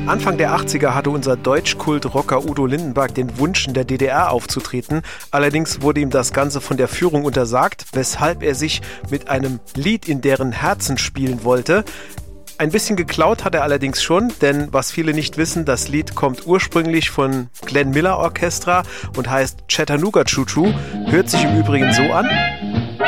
Anfang der 80er hatte unser Deutschkult-Rocker Udo Lindenberg den Wunsch, in der DDR aufzutreten. Allerdings wurde ihm das Ganze von der Führung untersagt, weshalb er sich mit einem Lied in deren Herzen spielen wollte. Ein bisschen geklaut hat er allerdings schon, denn was viele nicht wissen, das Lied kommt ursprünglich von Glenn Miller Orchestra und heißt Chattanooga Choo Choo, hört sich im Übrigen so an.